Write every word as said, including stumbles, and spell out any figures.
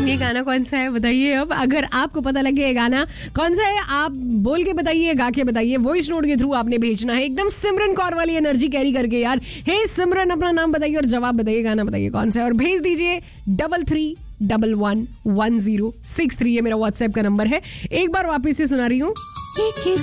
ये गाना कौन सा है बताइए। अब अगर आपको पता लगे ये गाना कौन सा है, आप बोल के बताइए, गा के बताइए, वॉइस नोट के थ्रू आपने भेजना है, एकदम सिमरन कौर वाली एनर्जी कैरी करके यार। हे सिमरन, अपना नाम बताइए और जवाब बताइए, गाना बताइए कौन सा है, और भेज दीजिए double three double one one zero six three. ये मेरा व्हाट्सएप का नंबर है। एक बार वापिस से सुना रही हूँ।